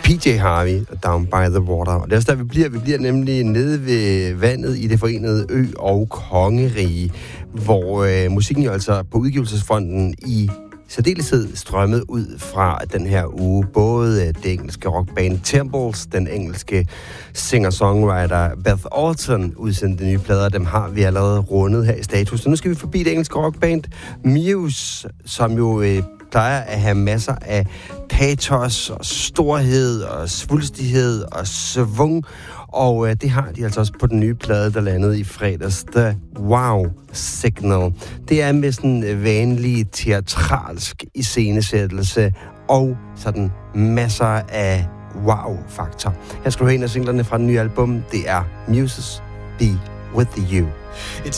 PJ Harvey, Down by the Water. Og det er også der, vi bliver. Vi bliver nemlig nede ved vandet i det forenede ø- og kongerige, hvor musikken jo altså på udgivelsesfronten i særdeleshed strømmet ud fra den her uge. Både det engelske rockband Temples, den engelske singer-songwriter Beth Orton udsendte nye plader. Dem har vi allerede rundet her i Status. Så nu skal vi forbi det engelske rockband Muse, som jo plejer at have masser af patos og storhed og svulstighed og svung. Og det har de altså også på den nye plade, der landede i fredags. The Wow Signal. Det er med sådan en vanlig teatralsk iscenesættelse og sådan masser af wow-faktor. Her skal du have en af singlerne fra den nye album. Det er Muses Be With You.